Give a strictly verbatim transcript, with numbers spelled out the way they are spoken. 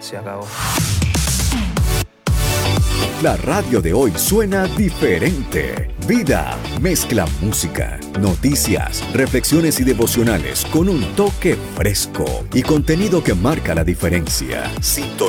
se acabó. La radio de hoy suena diferente. Vida mezcla música, noticias, reflexiones y devocionales con un toque fresco y contenido que marca la diferencia. Sintoniza